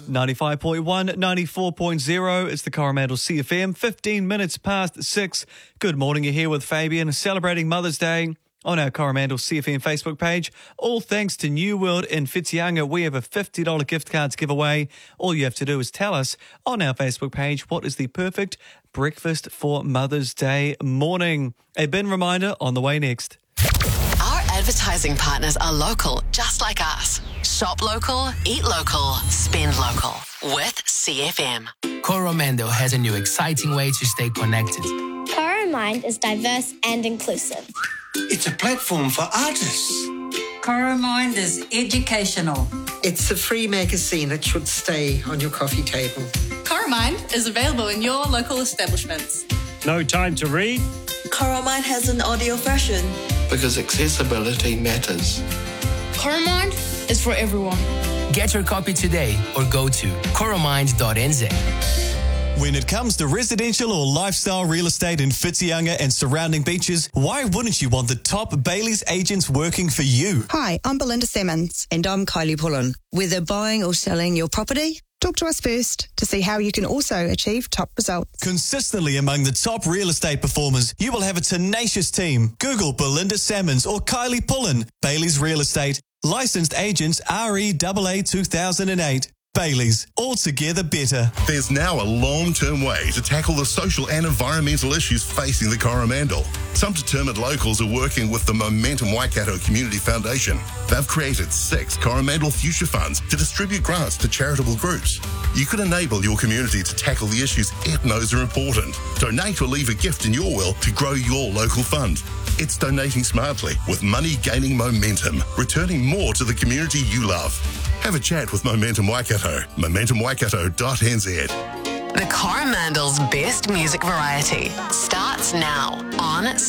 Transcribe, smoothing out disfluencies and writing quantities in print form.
95.1, 94.0. It's the Coromandel CFM, 15 minutes past 6. Good morning, you're here with Fabian, celebrating Mother's Day on our Coromandel CFM Facebook page. All thanks to New World in Whitianga, we have a $50 gift card to give away. All you have to do is tell us on our Facebook page what is the perfect breakfast for Mother's Day morning. A bin reminder on the way next. Our advertising partners are local, just like us. Shop local, eat local, spend local with CFM. Coromandel has a new exciting way to stay connected. Coromind is diverse and inclusive. It's a platform for artists. Coromind is educational. It's a free magazine that should stay on your coffee table. Coromind is available in your local establishments. No time to read? Coromind has an audio version. Because accessibility matters. Coromind is for everyone. Get your copy today or go to coromind.nz. When it comes to residential or lifestyle real estate in Whitianga and surrounding beaches, why wouldn't you want the top Bailey's agents working for you? Hi, I'm Belinda Simmons. And I'm Kylie Pullen. Whether buying or selling your property, talk to us first to see how you can also achieve top results. Consistently among the top real estate performers, you will have a tenacious team. Google Belinda Simmons or Kylie Pullen. Bailey's Real Estate. Licensed agents REAA 2008. Bailey's, altogether better. There's now a long-term way to tackle the social and environmental issues facing the Coromandel. Some determined locals are working with the Momentum Waikato Community Foundation. They've created 6 Coromandel Future Funds to distribute grants to charitable groups. You could enable your community to tackle the issues it knows are important. Donate or leave a gift in your will to grow your local fund. It's donating smartly with money gaining momentum, returning more to the community you love. Have a chat with Momentum Waikato, momentumwaikato.nz. The Coromandel's best music variety starts now on